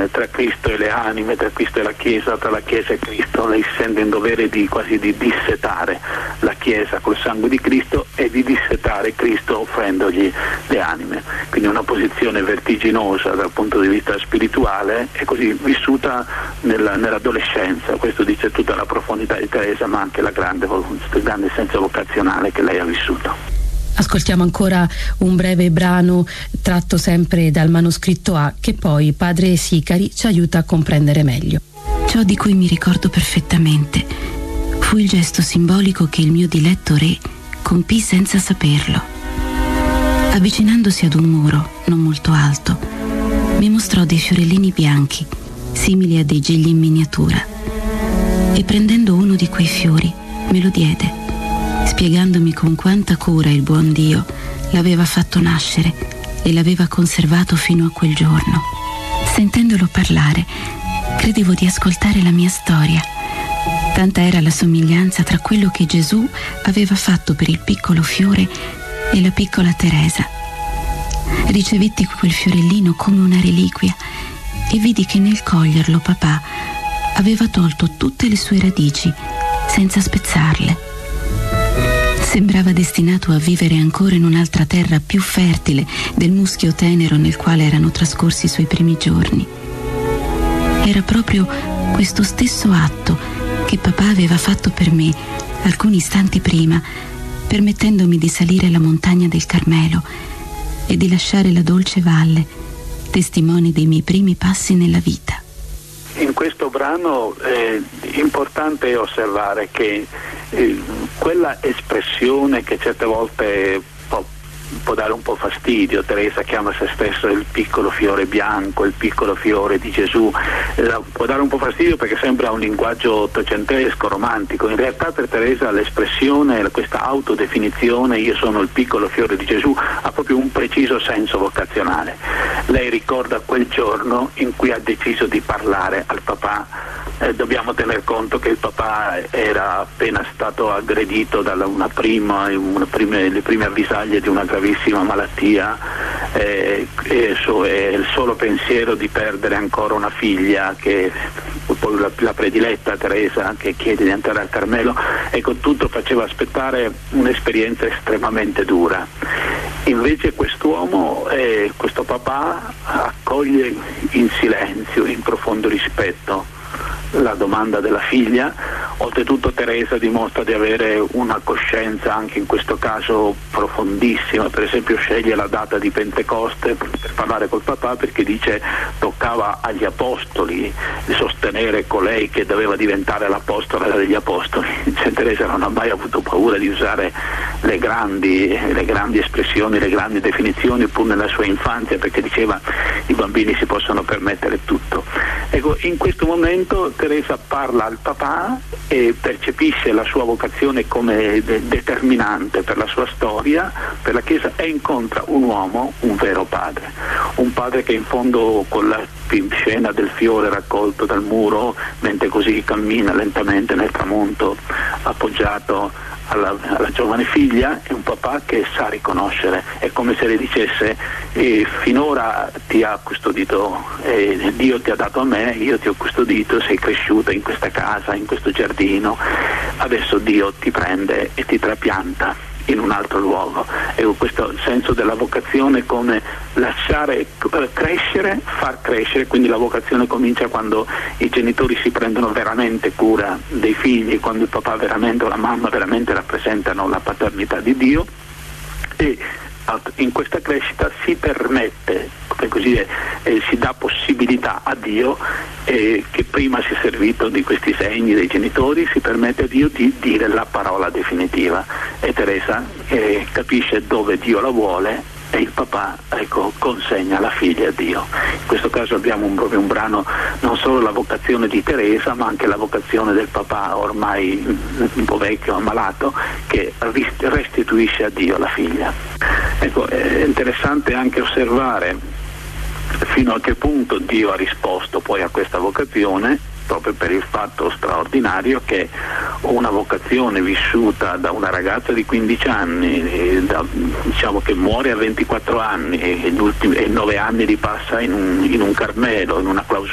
relazione tra Cristo e le anime, tra Cristo e la Chiesa, tra la Chiesa e Cristo. Lei si sente in dovere quasi di dissetare la Chiesa col sangue di Cristo e di dissetare Cristo offrendogli le anime. Quindi una posizione vertiginosa dal punto di vista spirituale e così vissuta nell'adolescenza. Questo dice tutta la profondità di Teresa, ma anche il grande senso vocazionale che lei ha vissuto. Ascoltiamo ancora un breve brano tratto sempre dal manoscritto A, che poi padre Sicari ci aiuta a comprendere meglio. Ciò di cui mi ricordo perfettamente fu il gesto simbolico che il mio diletto re compì senza saperlo. Avvicinandosi ad un muro non molto alto, mi mostrò dei fiorellini bianchi, simili a dei gigli in miniatura, e prendendo uno di quei fiori me lo diede, spiegandomi con quanta cura il buon Dio l'aveva fatto nascere e l'aveva conservato fino a quel giorno. Sentendolo parlare, credevo di ascoltare la mia storia. Tanta era la somiglianza tra quello che Gesù aveva fatto per il piccolo fiore e la piccola Teresa. Ricevetti quel fiorellino come una reliquia e vidi che nel coglierlo papà aveva tolto tutte le sue radici senza spezzarle. Sembrava destinato a vivere ancora in un'altra terra più fertile del muschio tenero nel quale erano trascorsi i suoi primi giorni. Era proprio questo stesso atto che papà aveva fatto per me alcuni istanti prima, permettendomi di salire la montagna del Carmelo e di lasciare la dolce valle, testimone dei miei primi passi nella vita. In questo brano è importante osservare che quella espressione che certe volte può dare un po' fastidio, Teresa chiama se stesso il piccolo fiore bianco, il piccolo fiore di Gesù, può dare un po' fastidio perché sembra un linguaggio ottocentesco, romantico. In realtà per Teresa l'espressione, questa autodefinizione, io sono il piccolo fiore di Gesù, ha proprio un preciso senso vocazionale. Lei ricorda quel giorno in cui ha deciso di parlare al papà. Dobbiamo tener conto che il papà era appena stato aggredito da le prime avvisaglie di una gravissima malattia e il solo pensiero di perdere ancora una figlia, che poi la prediletta Teresa, che chiede di entrare al Carmelo, ecco, tutto faceva aspettare un'esperienza estremamente dura. Invece quest'uomo, questo papà, accoglie in silenzio, in profondo rispetto, la domanda della figlia. Oltretutto Teresa dimostra di avere una coscienza anche in questo caso profondissima. Per esempio sceglie la data di Pentecoste per parlare col papà, perché dice toccava agli apostoli sostenere colei che doveva diventare l'apostola degli apostoli. Teresa non ha mai avuto paura di usare le grandi espressioni, le grandi definizioni, pur nella sua infanzia, perché diceva i bambini si possono permettere tutto. Ecco, in questo momento Teresa parla al papà e percepisce la sua vocazione come determinante per la sua storia, per la Chiesa, e incontra un uomo, un vero padre, un padre che in fondo, con la scena del fiore raccolto dal muro, mentre così cammina lentamente nel tramonto appoggiato alla giovane figlia, è un papà che sa riconoscere. È come se le dicesse finora ti ha custodito, Dio ti ha dato a me, io ti ho custodito, sei cresciuta in questa casa, in questo giardino, adesso Dio ti prende e ti trapianta in un altro luogo. E questo senso della vocazione come lasciare crescere, far crescere. Quindi la vocazione comincia quando i genitori si prendono veramente cura dei figli, quando il papà veramente o la mamma veramente rappresentano la paternità di Dio, e in questa crescita si permette, così si dà possibilità a Dio, che prima si è servito di questi segni dei genitori, si permette a Dio di dire la parola definitiva, e Teresa capisce dove Dio la vuole e il papà, ecco, consegna la figlia a Dio. In questo caso abbiamo proprio un brano, non solo la vocazione di Teresa, ma anche la vocazione del papà ormai un po' vecchio, ammalato, che restituisce a Dio la figlia. Ecco, è interessante anche osservare fino a che punto Dio ha risposto poi a questa vocazione, proprio per il fatto straordinario che una vocazione vissuta da una ragazza di 15 anni, diciamo che muore a 24 anni e 9 anni li passa in un Carmelo, in una clausura